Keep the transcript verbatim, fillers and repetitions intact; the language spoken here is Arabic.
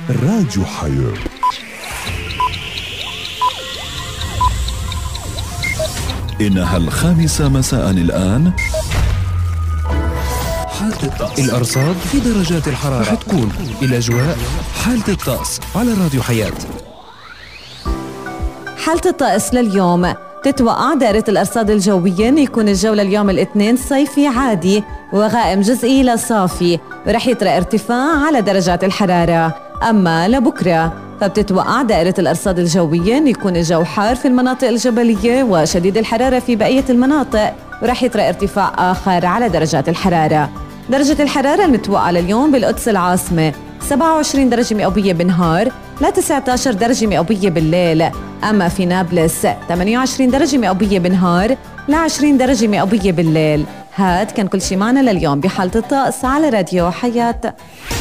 راديو حياة. إنها الخامسة مساء الآن. حالة الطقس، الأرصاد في درجات الحرارة رح تكون الأجواء. حالة الطقس على راديو حياة. حالة الطقس لليوم، تتوقع دائرة الأرصاد الجوية أن يكون الجو لليوم الاثنين صيفي عادي وغائم جزئي لصافي، ورح يطرأ ارتفاع على درجات الحرارة. أما لبكرة فبتتوقع دائرة الأرصاد الجوية أن يكون الجو حار في المناطق الجبلية وشديد الحرارة في بقية المناطق، ورح يطرأ ارتفاع آخر على درجات الحرارة. درجة الحرارة المتوقعة لليوم بالقدس العاصمة سبعة وعشرين درجة مئوية بالنهار ل تسعة عشر درجة مئوية بالليل. أما في نابلس ثمانية وعشرين درجة مئوية بالنهار ل عشرين درجة مئوية بالليل. هاد كان كل شي معنا لليوم بحالة الطقس على راديو حياة.